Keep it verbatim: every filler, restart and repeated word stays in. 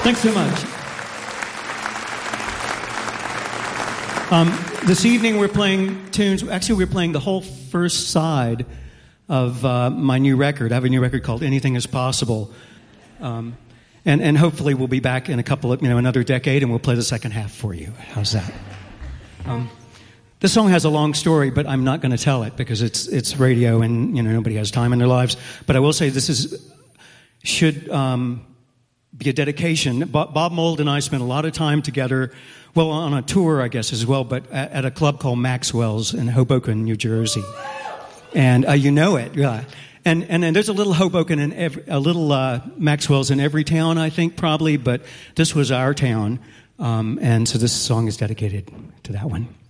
Thanks so much. Um, this evening we're playing tunes. Actually, we're playing the whole first side of uh, my new record. I have a new record called Anything Is Possible. Um, and, and hopefully we'll be back in a couple of, you know, another decade and we'll play the second half for you. How's that? Um, this song has a long story, but I'm not going to tell it because it's it's radio and, you know, nobody has time in their lives. But I will say this is should um, be a dedication. Bob, Bob Mould and I spent a lot of time together, well, on a tour, I guess, as well, but at, at a club called Maxwell's in Hoboken, New Jersey. And uh, you know it, yeah. And and, and there's a little Hoboken in every, a little uh, Maxwell's in every town, I think, probably, but this was our town. Um, and so this song is dedicated to that one.